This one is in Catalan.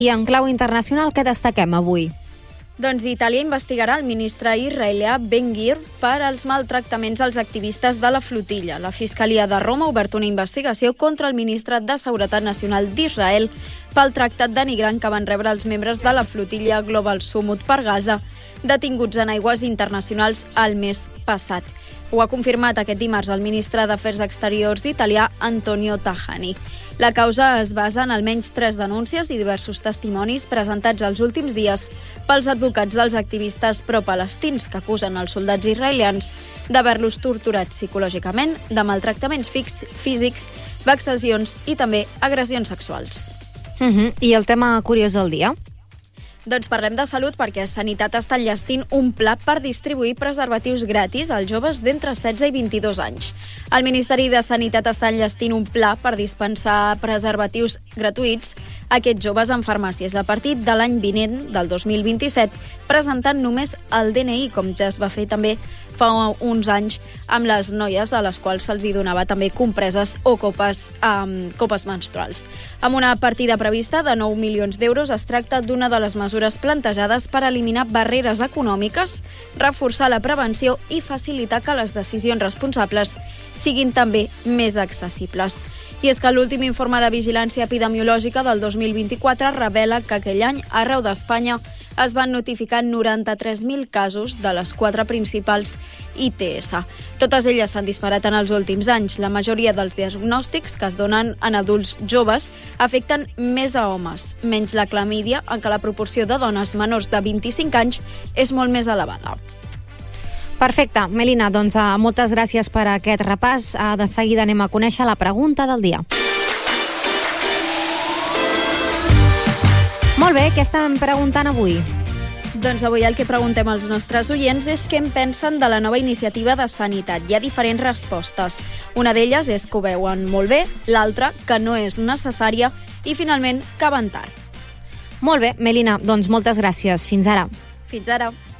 I en clau internacional, què destaquem avui? Doncs Itàlia investigarà el ministre israelià Ben-Gvir per als maltractaments als activistes de la flotilla. La Fiscalia de Roma ha obert una investigació contra el ministre de Seguretat Nacional d'Israel pel tractat denigrant que van rebre els membres de la flotilla Global Summut per Gaza, detinguts en aigües internacionals el mes passat. Ho ha confirmat aquest dimarts el ministre d'Afers Exteriors italià Antonio Tajani. La causa es basa en almenys 3 denúncies i diversos testimonis presentats els últims dies pels advocats dels activistes pro-palestins que acusen els soldats israelians d'haver-los torturat psicològicament, de maltractaments físics, vexacions i també agressions sexuals. I el tema curiós del dia? Doncs parlem de salut perquè Sanitat està enllestint un pla per distribuir preservatius gratis als joves d'entre 16 i 22 anys. El Ministeri de Sanitat està enllestint un pla per dispensar preservatius gratuïts a aquests joves en farmàcies a partir de l'any vinent, del 2027, presentant només el DNI, com ja es va fer també fa uns anys amb les noies a les quals se'ls donava també compreses o copes menstruals. Amb una partida prevista de 9 milions d'euros, es tracta d'una de les mesures plantejades per eliminar barreres econòmiques, reforçar la prevenció i facilitar que les decisions responsables siguin també més accessibles. I és que l'últim informe de vigilància epidemiològica del 2024 revela que aquell any, arreu d'Espanya, es van notificar 93.000 casos de les 4 principals ITS. Totes elles s'han disparat en els últims anys. La majoria dels diagnòstics que es donen en adults joves afecten més a homes, menys la clamídia, en què la proporció de dones menors de 25 anys és molt més elevada. Perfecte. Melina, doncs moltes gràcies per aquest repàs. De seguida anem a conèixer la pregunta del dia. Molt bé, què estem preguntant avui? Doncs avui el que preguntem als nostres oients és què en pensen de la nova iniciativa de sanitat. Hi ha diferents respostes. Una d'elles és que ho veuen molt bé, l'altra que no és necessària i finalment que van tard. Molt bé, Melina, doncs moltes gràcies. Fins ara. Fins ara.